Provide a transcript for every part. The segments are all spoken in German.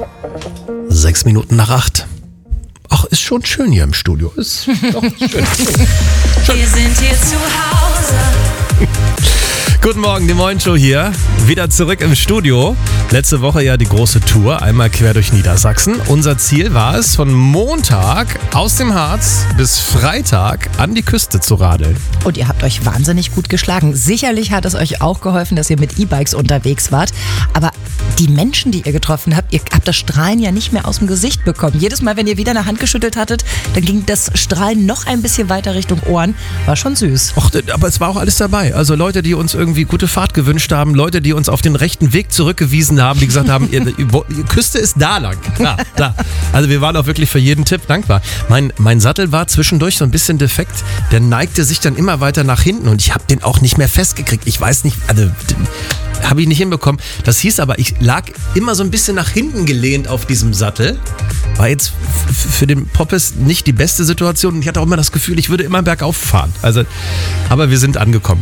7:06. Ach, ist schon schön hier im Studio. Ist doch schön. Wir sind hier zu Hause. Guten Morgen, die Morning-Show hier. Wieder zurück im Studio. Letzte Woche ja die große Tour, einmal quer durch Niedersachsen. Unser Ziel war es, von Montag aus dem Harz bis Freitag an die Küste zu radeln. Und ihr habt euch wahnsinnig gut geschlagen. Sicherlich hat es euch auch geholfen, dass ihr mit E-Bikes unterwegs wart. Aber die Menschen, die ihr getroffen habt, ihr habt das Strahlen ja nicht mehr aus dem Gesicht bekommen. Jedes Mal, wenn ihr wieder eine Hand geschüttelt hattet, dann ging das Strahlen noch ein bisschen weiter Richtung Ohren. War schon süß. Och, aber es war auch alles dabei. Also Leute, die uns irgendwie gute Fahrt gewünscht haben, Leute, die uns auf den rechten Weg zurückgewiesen haben, die gesagt haben, ihr Küste ist da lang. Da. Also wir waren auch wirklich für jeden Tipp dankbar. Mein Sattel war zwischendurch so ein bisschen defekt. Der neigte sich dann immer weiter nach hinten und ich habe den auch nicht mehr festgekriegt. Ich weiß nicht, also habe ich nicht hinbekommen. Das hieß aber, ich lag immer so ein bisschen nach hinten gelehnt auf diesem Sattel. War jetzt für den Poppes nicht die beste Situation und ich hatte auch immer das Gefühl, ich würde immer bergauf fahren. Also, aber wir sind angekommen.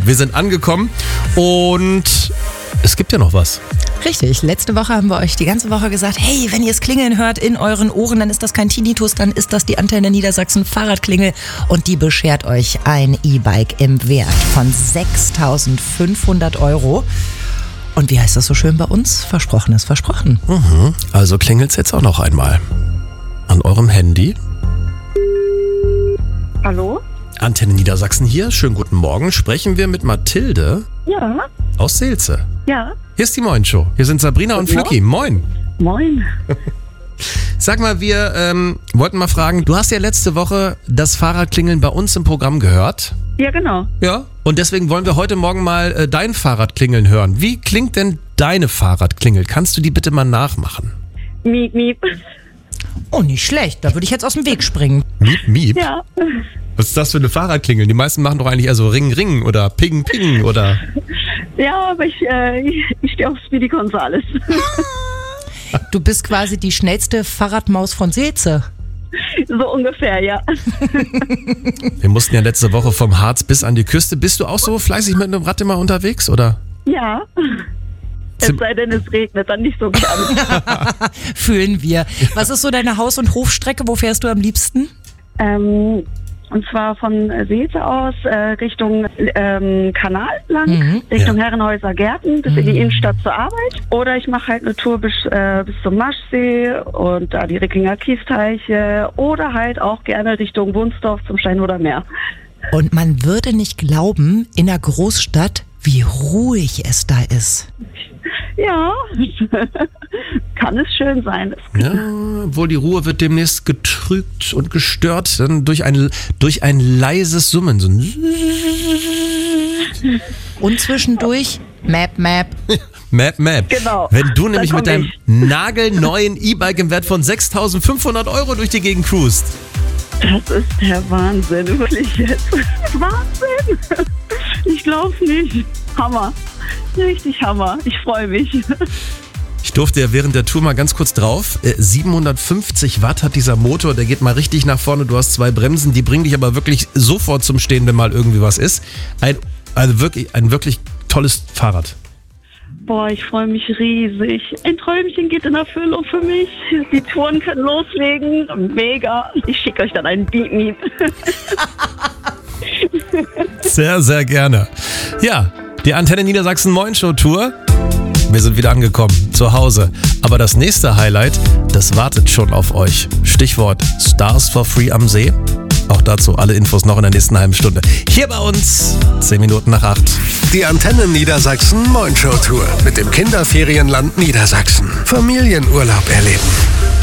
Und es gibt ja noch was. Richtig, letzte Woche haben wir euch die ganze Woche gesagt, hey, wenn ihr es klingeln hört in euren Ohren, dann ist das kein Tinnitus, dann ist das die Antenne Niedersachsen Fahrradklingel und die beschert euch ein E-Bike im Wert von 6.500 €. Und wie heißt das so schön bei uns? Versprochen ist versprochen. Also klingelt's jetzt auch noch einmal. An eurem Handy. Hallo? Antenne Niedersachsen hier. Schönen guten Morgen. Sprechen wir mit Mathilde Ja. aus Seelze. Ja. Hier ist die Morning-Show. Hier sind Sabrina und Flücki. Moin. Moin. Sag mal, wir wollten mal fragen, du hast ja letzte Woche das Fahrradklingeln bei uns im Programm gehört. Ja, genau. Ja. Und deswegen wollen wir heute Morgen mal dein Fahrradklingeln hören. Wie klingt denn deine Fahrradklingel? Kannst du die bitte mal nachmachen? Miep, miep. Oh, nicht schlecht, da würde ich jetzt aus dem Weg springen. Miep, miep? Ja. Was ist das für eine Fahrradklingel? Die meisten machen doch eigentlich eher so Ring, Ring oder Ping, Ping oder... Ja, aber ich stehe auf Speedy Gonzales. Du bist quasi die schnellste Fahrradmaus von Seelze. So ungefähr, ja. Wir mussten ja letzte Woche vom Harz bis an die Küste. Bist du auch so fleißig mit einem Rad immer unterwegs, oder? Ja. Es sei denn, es regnet, dann nicht so gern. Fühlen wir. Was ist so deine Haus- und Hofstrecke? Wo fährst du am liebsten? Und zwar von Seelze aus Richtung Kanal lang, Richtung Herrenhäuser Gärten bis in die Innenstadt zur Arbeit. Oder ich mache halt eine Tour bis zum Maschsee und da die Ricklinger Kiesteiche. Oder halt auch gerne Richtung Wunsdorf zum Steinhuder Meer. Und man würde nicht glauben, in der Großstadt, wie ruhig es da ist. Ja, kann es schön sein. Ja, obwohl die Ruhe wird demnächst getrübt und gestört dann durch ein leises Summen. So Und zwischendurch Map, Map. Map, Map. Genau. Wenn du nämlich Dann mit deinem nagelneuen E-Bike im Wert von 6.500 € durch die Gegend cruist. Das ist der Wahnsinn, wirklich jetzt. Wahnsinn! Ich glaub's nicht. Hammer. Richtig Hammer. Ich freue mich. Ich durfte ja während der Tour mal ganz kurz drauf. 750 Watt hat dieser Motor, der geht mal richtig nach vorne. Du hast 2 Bremsen, die bringen dich aber wirklich sofort zum Stehen, wenn mal irgendwie was ist. Ein wirklich tolles Fahrrad. Boah, ich freue mich riesig. Ein Träumchen geht in Erfüllung für mich. Die Touren können loslegen. Mega. Ich schicke euch dann einen Beat-Meet. Sehr, sehr gerne. Ja, die Antenne Niedersachsen Morning-Show Tour. Wir sind wieder angekommen, zu Hause. Aber das nächste Highlight, das wartet schon auf euch. Stichwort Stars for Free am See. Auch dazu alle Infos noch in der nächsten halben Stunde. Hier bei uns, 7:10. Die Antenne Niedersachsen Morning-Show Tour mit dem Kinderferienland Niedersachsen. Familienurlaub erleben.